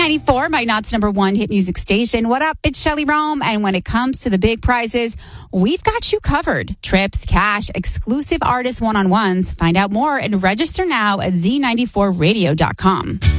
Z94, my Knott's number one hit music station. What up? It's Shelley Rome. And when it comes to the big prizes, we've got you covered. Trips, cash, exclusive artist one-on-ones. Find out more and register now at Z94radio.com.